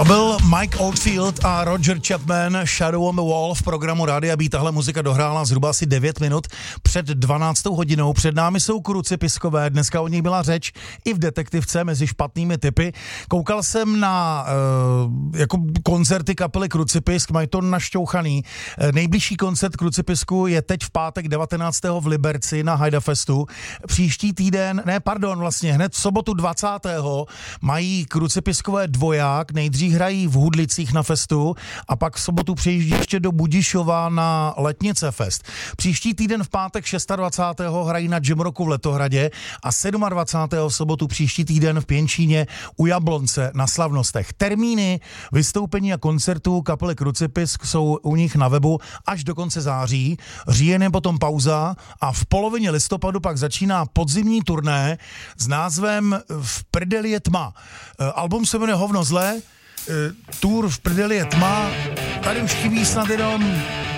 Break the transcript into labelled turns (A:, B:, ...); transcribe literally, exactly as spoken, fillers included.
A: To byl Mike Oldfield a Roger Chapman, Shadow on the Wall v programu Rádia B. Tahle muzika dohrála zhruba asi devět minut před dvanáctou hodinou. Před námi jsou Krucipiskové, dneska o nich byla řeč i v detektivce mezi špatnými tipy. Koukal jsem na uh, jako koncerty kapely Krucipisk, mají to našťouchaný. Nejbližší koncert Krucipisku je teď v pátek devatenáctého v Liberci na Hajda Festu. Příští týden, ne pardon, vlastně hned v sobotu dvacátého mají Krucipiskové dvoják, nejdřív hrají v Hudlicích na festu a pak v sobotu přejíždí ještě do Budišova na Letnice fest. Příští týden v pátek dvacátého šestého hrají na Jam Rocku v Letohradě a dvacátého sedmého v sobotu příští týden v Pěnčíně u Jablonce na slavnostech. Termíny vystoupení a koncertů kapely Krucipisk jsou u nich na webu až do konce září. Říjen je potom pauza a v polovině listopadu pak začíná podzimní turné s názvem V prdeli je tma. Album se jmenuje Hovno zlé, tour V prdeli je tma. Tady už chybí snad jenom